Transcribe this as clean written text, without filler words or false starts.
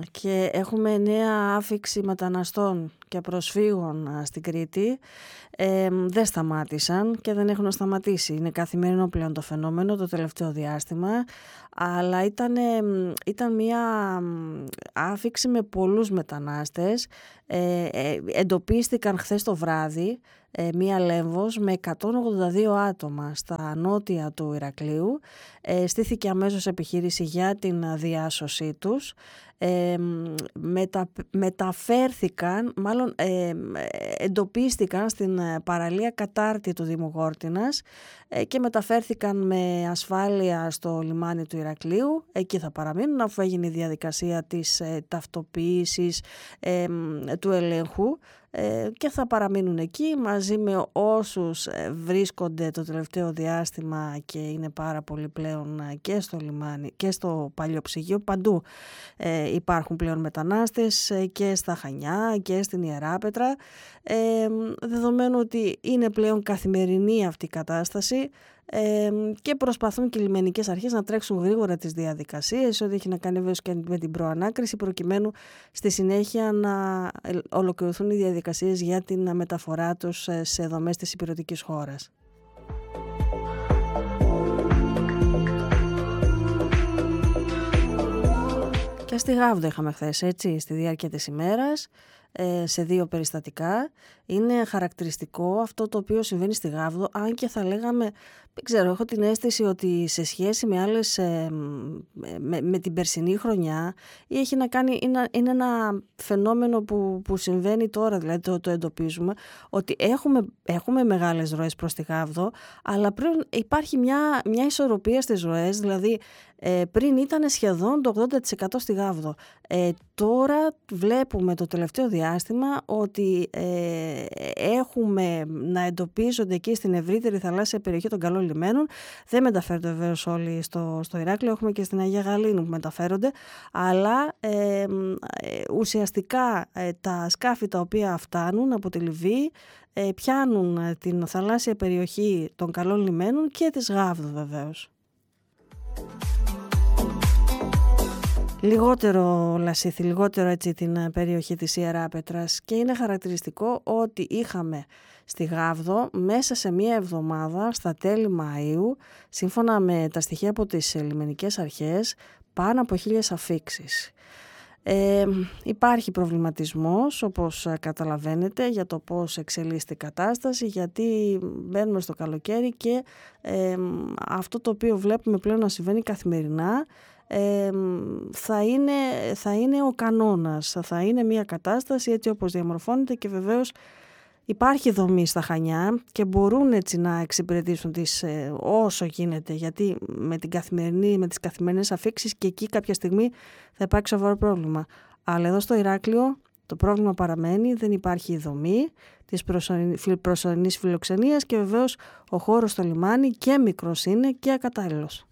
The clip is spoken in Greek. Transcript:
και έχουμε νέα άφιξη μεταναστών και προσφύγων στην Κρήτη. Δεν σταμάτησαν και δεν έχουν σταματήσει. Είναι καθημερινό πλέον το φαινόμενο το τελευταίο διάστημα, αλλά ήταν μια άφιξη με πολλούς μετανάστες. Εντοπίστηκαν χθες το βράδυ μία Λέμβος με 182 άτομα στα νότια του Ηρακλείου. Στήθηκε αμέσως επιχείρηση για την διάσωσή τους. Μεταφέρθηκαν, μάλλον εντοπίστηκαν στην παραλία Κατάρτη του Δήμου Γόρτινας και μεταφέρθηκαν με ασφάλεια στο λιμάνι του Ηρακλείου. Εκεί θα παραμείνουν αφού έγινε η διαδικασία της ταυτοποίησης, του ελέγχου, και θα παραμείνουν εκεί μαζί με όσους βρίσκονται το τελευταίο διάστημα, και είναι πάρα πολύ πλέον και στο λιμάνι και στο Παλιοψυγείο. Παντού υπάρχουν πλέον μετανάστες, και στα Χανιά και στην Ιεράπετρα, δεδομένου ότι είναι πλέον καθημερινή αυτή η κατάσταση. Και προσπαθούν και οι λιμενικές αρχές να τρέξουν γρήγορα τις διαδικασίες, ό,τι έχει να κάνει βέβαια και με την προανάκριση, προκειμένου στη συνέχεια να ολοκληρωθούν οι διαδικασίες για την μεταφορά τους σε δομές της υπηρετικής χώρας. Και στη Γάβδο είχαμε χθες, έτσι, στη διάρκεια της ημέρας, σε 2 περιστατικά. Είναι χαρακτηριστικό αυτό το οποίο συμβαίνει στη Γάβδο, αν και θα λέγαμε, δεν ξέρω, έχω την αίσθηση ότι σε σχέση με άλλες, με την περσινή χρονιά, έχει να κάνει, είναι ένα φαινόμενο που συμβαίνει τώρα, δηλαδή το εντοπίζουμε, ότι έχουμε μεγάλες ροές προς τη Γάβδο, αλλά πριν υπάρχει μια ισορροπία στις ροές, δηλαδή πριν ήταν σχεδόν το 80% στη Γάβδο. Τώρα βλέπουμε το τελευταίο διάστημα ότι έχουμε να εντοπίζονται εκεί στην ευρύτερη θαλάσσια περιοχή των Καλών Λιμένων. Δεν μεταφέρονται βεβαίως όλοι στο Ηράκλειο, έχουμε και στην Αγία Γαλήνου που μεταφέρονται, αλλά ουσιαστικά τα σκάφη τα οποία φτάνουν από τη Λιβύη πιάνουν την θαλάσσια περιοχή των Καλών Λιμένων και της Γάβδου βεβαίως. Λιγότερο Λασίθι, λιγότερο έτσι την περιοχή της Ιεράπετρας, και είναι χαρακτηριστικό ότι είχαμε στη Γάβδο μέσα σε μία εβδομάδα στα τέλη Μαΐου, σύμφωνα με τα στοιχεία από τις λιμενικές αρχές, πάνω από 1.000 αφίξεις. Υπάρχει προβληματισμός, όπως καταλαβαίνετε, για το πώς εξελίσσεται η κατάσταση, γιατί μπαίνουμε στο καλοκαίρι και αυτό το οποίο βλέπουμε πλέον να συμβαίνει καθημερινά θα είναι ο κανόνας, θα είναι μια κατάσταση έτσι όπως διαμορφώνεται, και βεβαίως υπάρχει δομή στα Χανιά και μπορούν έτσι να εξυπηρετήσουν όσο γίνεται, γιατί με τις καθημερινές αφίξεις και εκεί κάποια στιγμή θα υπάρξει σοβαρό πρόβλημα. Αλλά εδώ στο Ηράκλειο το πρόβλημα παραμένει, δεν υπάρχει η δομή της προσωρινής φιλοξενίας, και βεβαίως ο χώρος στο λιμάνι και μικρός είναι και ακατάλληλος.